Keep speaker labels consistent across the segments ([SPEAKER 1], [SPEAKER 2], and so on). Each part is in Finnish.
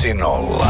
[SPEAKER 1] 90.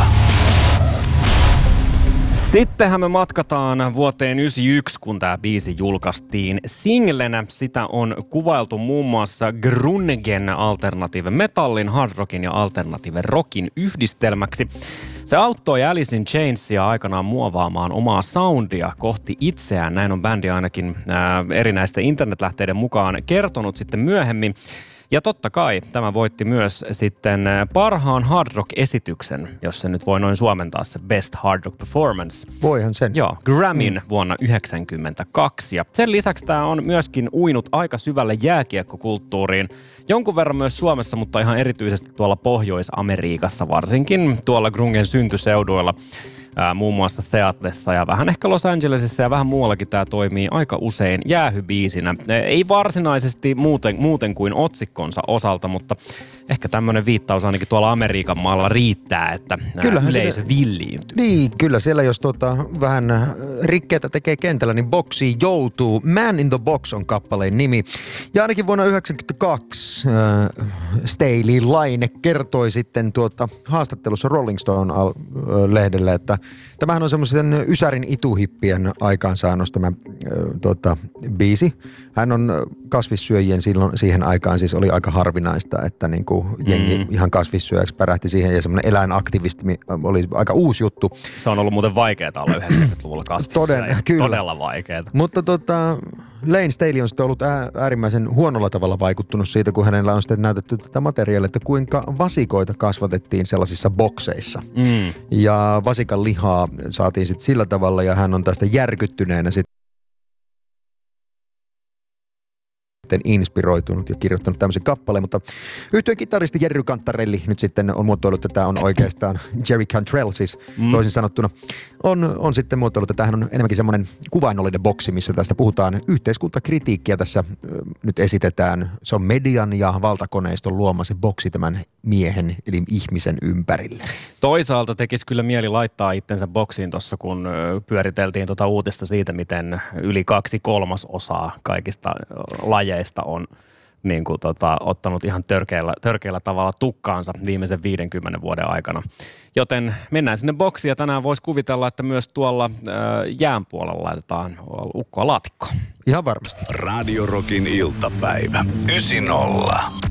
[SPEAKER 2] Sittenhän me matkataan vuoteen 1991, kun tämä biisi julkaistiin singlenä. Sitä on kuvailtu muun muassa grungen, alternative metallin, hard rockin ja alternative rockin yhdistelmäksi. Se auttoi Alice in Chainsia aikanaan muovaamaan omaa soundia kohti itseään. Näin on bändi ainakin erinäisten internetlähteiden mukaan kertonut sitten myöhemmin. Ja totta kai tämä voitti myös sitten parhaan hard rock-esityksen, jos se nyt voi noin suomentaa, se Best Hard Rock Performance.
[SPEAKER 3] Voihan sen.
[SPEAKER 2] Joo, Grammyn vuonna 1992. Ja sen lisäksi tämä on myöskin uinut aika syvälle jääkiekkokulttuuriin. Jonkun verran myös Suomessa, mutta ihan erityisesti tuolla Pohjois-Amerikassa, varsinkin tuolla grungen syntyseuduilla. Muun muassa Seatlessa ja vähän ehkä Los Angelesissa ja vähän muuallakin tämä toimii aika usein jäähybiisinä. Ei varsinaisesti muuten kuin otsikkonsa osalta, mutta ehkä tämmöinen viittaus ainakin tuolla Amerikan maalla riittää, että yleisö villiintyy.
[SPEAKER 3] Niin, kyllä siellä jos vähän rikkeitä tekee kentällä, niin boksiin joutuu. Man in the Box on kappaleen nimi. Ja ainakin vuonna 1992 Staley Laine kertoi sitten haastattelussa Rolling Stone-lehdelle, että tämähän on semmoisen Ysärin ituhippien aikaansaannos tämä biisi. Hän on kasvissyöjien silloin siihen aikaan siis oli aika harvinaista, että niinku jengi ihan kasvissyöjäksi pärähti siihen ja semmoinen eläinaktivismi oli aika uusi juttu.
[SPEAKER 2] Se on ollut muuten vaikeaa olla 90-luvulla kasvissyöjä. Todella vaikeaa.
[SPEAKER 3] Mutta Layne Staley on sitten ollut äärimmäisen huonolla tavalla vaikuttunut siitä, kun hänellä on sitten näytetty tätä materiaalia, että kuinka vasikoita kasvatettiin sellaisissa bokseissa. Ja vasikan lihaa saatiin sitten sillä tavalla ja hän on tästä järkyttyneenä sitten inspiroitunut ja kirjoittanut tämmöisen kappaleen, mutta yhtyeen kitaristi Jerry Cantrelli nyt sitten on muotoillut, että tämä on oikeastaan Jerry Cantrell siis toisin sanottuna, on sitten muotoillut, että tämähän on enemmänkin semmoinen kuvainnollinen boksi, missä tästä puhutaan yhteiskuntakritiikkiä tässä nyt esitetään. Se on median ja valtakoneiston luoma se boksi tämän miehen eli ihmisen ympärille.
[SPEAKER 2] Toisaalta tekisi kyllä mieli laittaa itsensä boksiin tuossa, kun pyöriteltiin uutista siitä, miten yli 2/3 kaikista lajeista on niin kuin, ottanut ihan törkeällä tavalla tukkaansa viimeisen 50 vuoden aikana. Joten mennään sinne boksiin ja tänään voisi kuvitella, että myös tuolla jään puolella laitetaan ukkoa laatikkoon.
[SPEAKER 3] Ihan varmasti.
[SPEAKER 1] Radio Rockin iltapäivä. 90.